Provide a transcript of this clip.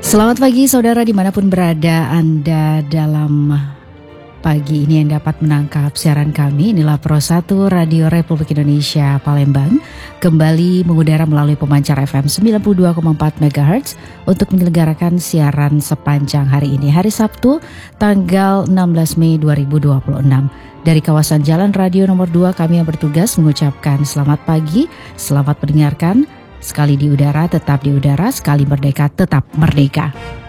Selamat pagi saudara dimanapun berada Anda dalam pagi ini yang dapat menangkap siaran kami. Inilah Pro 1 Radio Republik Indonesia Palembang kembali mengudara melalui pemancar FM 92,4 MHz untuk menyelenggarakan siaran sepanjang hari ini, hari Sabtu tanggal 16 Mei 2026. Dari kawasan Jalan Radio nomor 2 kami yang bertugas mengucapkan selamat pagi, selamat mendengarkan. Sekali di udara tetap di udara, sekali merdeka tetap merdeka.